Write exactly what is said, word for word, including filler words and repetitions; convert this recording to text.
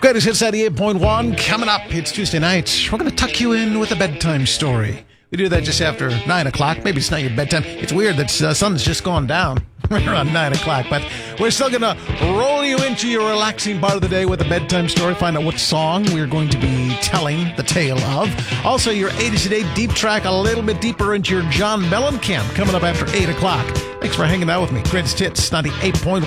Greatest Hits ninety-eight point one coming up. It's Tuesday night. We're going to tuck you in with a bedtime story. We do that just after nine o'clock. Maybe it's not your bedtime. It's weird that the uh, sun's just gone down around nine o'clock, but we're still going to roll you into your relaxing part of the day with a bedtime story. Find out what song we're going to be telling the tale of. Also, your eighties Today deep track a little bit deeper into your John Mellencamp coming up after eight o'clock. Thanks for hanging out with me. Greatest Hits ninety-eight point one.